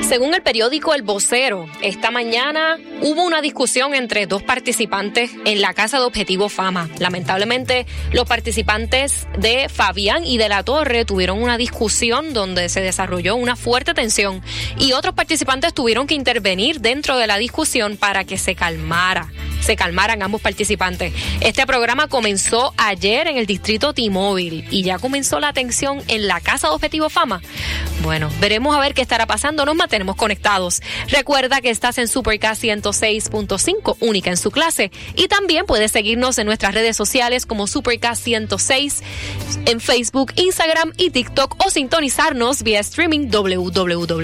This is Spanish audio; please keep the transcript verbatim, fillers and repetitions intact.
Según el periódico El Vocero, esta mañana hubo una discusión entre dos participantes en la casa de Objetivo Fama. Lamentablemente, los participantes de Fabián y de la Torre tuvieron una discusión donde se desarrolló una fuerte tensión y otros participantes tuvieron que intervenir dentro de la discusión para que se calmara. se calmaran ambos participantes. Este programa comenzó ayer en el distrito T-Mobile y ya comenzó la tensión en la casa de Objetivo Fama. Bueno, veremos a ver qué estará pasando. Nos mantenemos conectados. Recuerda que estás en Supercast ciento seis punto cinco, única en su clase. Y también puedes seguirnos en nuestras redes sociales como Supercast ciento seis en Facebook, Instagram y TikTok o sintonizarnos vía streaming doble u doble u doble u